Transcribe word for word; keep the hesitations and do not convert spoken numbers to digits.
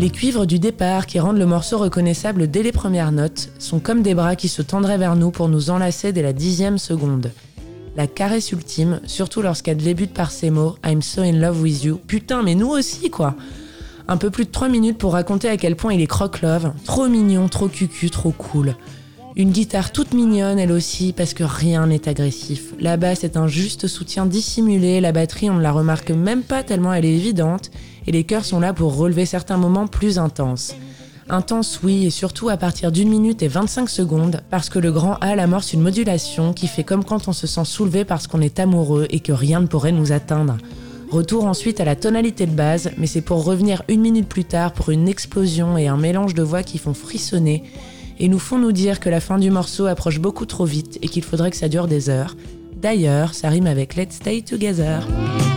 Les cuivres du départ, qui rendent le morceau reconnaissable dès les premières notes, sont comme des bras qui se tendraient vers nous pour nous enlacer dès la dixième seconde. La caresse ultime, surtout lorsqu'elle débute par ces mots « I'm so in love with you ». Putain, mais nous aussi, quoi. Un peu plus de trois minutes pour raconter à quel point il est croque-love, trop mignon, trop cucu, trop cool. Une guitare toute mignonne, elle aussi, parce que rien n'est agressif. La basse est un juste soutien dissimulé, la batterie, on ne la remarque même pas tellement elle est évidente, et les chœurs sont là pour relever certains moments plus intenses. Intense, oui, et surtout à partir d'une minute et vingt-cinq secondes, parce que le grand Al amorce une modulation qui fait comme quand on se sent soulevé parce qu'on est amoureux et que rien ne pourrait nous atteindre. Retour ensuite à la tonalité de base, mais c'est pour revenir une minute plus tard pour une explosion et un mélange de voix qui font frissonner, et nous font nous dire que la fin du morceau approche beaucoup trop vite et qu'il faudrait que ça dure des heures. D'ailleurs, ça rime avec Let's Stay Together.